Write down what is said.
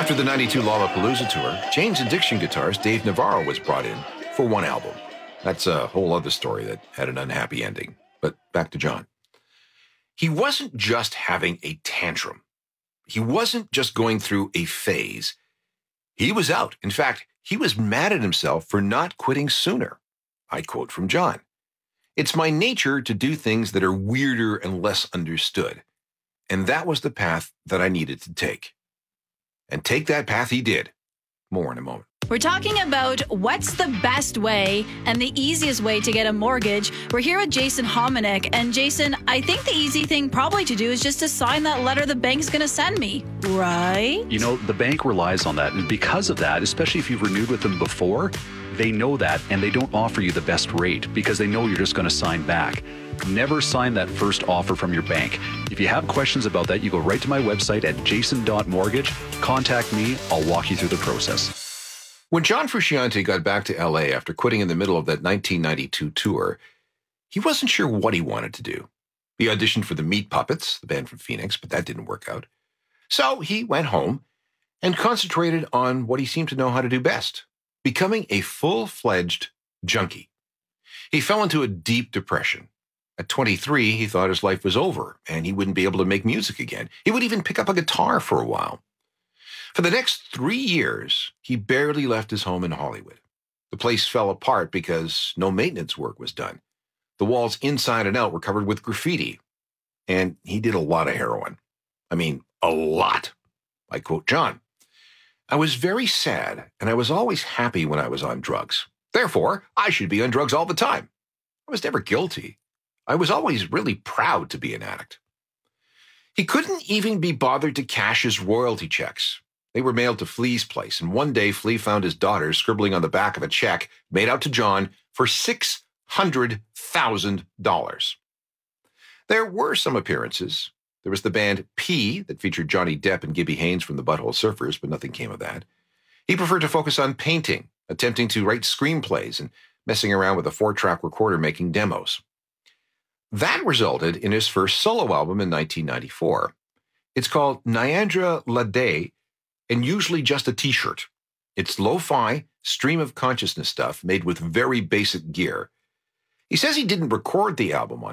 After the 92 Lollapalooza tour, Jane's Addiction guitarist Dave Navarro was brought in for one album. That's a whole other story that had an unhappy ending. But back to John. He wasn't just having a tantrum. He wasn't just going through a phase. He was out. In fact, he was mad at himself for not quitting sooner. I quote from John. "It's my nature to do things that are weirder and less understood. And that was the path that I needed to take." And take that path he did. More in a moment. We're talking about what's the best way and the easiest way to get a mortgage. We're here with Jason Hominick. And Jason, I think the easy thing probably to do is just to sign that letter the bank's going to send me, right? You know, the bank relies on that. And because of that, especially if you've renewed with them before, they know that and they don't offer you the best rate because they know you're just going to sign back. Never sign that first offer from your bank. If you have questions about that, you go right to my website at jason.mortgage. Contact me. I'll walk you through the process. When John Frusciante got back to LA after quitting in the middle of that 1992 tour, he wasn't sure what he wanted to do. He auditioned for the Meat Puppets, the band from Phoenix, but that didn't work out. So he went home and concentrated on what he seemed to know how to do best, becoming a full-fledged junkie. He fell into a deep depression. At 23, he thought his life was over and he wouldn't be able to make music again. He would even pick up a guitar for a while. For the next 3 years, he barely left his home in Hollywood. The place fell apart because no maintenance work was done. The walls inside and out were covered with graffiti. And he did a lot of heroin. I mean, a lot. I quote John. "I was very sad and I was always happy when I was on drugs. Therefore, I should be on drugs all the time. I was never guilty. I was always really proud to be an addict." He couldn't even be bothered to cash his royalty checks. They were mailed to Flea's place, and one day Flea found his daughter scribbling on the back of a check made out to John for $600,000. There were some appearances. There was the band P that featured Johnny Depp and Gibby Haynes from the Butthole Surfers, but nothing came of that. He preferred to focus on painting, attempting to write screenplays, and messing around with a 4-track recorder making demos. That resulted in his first solo album in 1994. It's called Nyandra Lade, and usually just a t-shirt. It's lo-fi, stream of consciousness stuff made with very basic gear. He says he didn't record the album on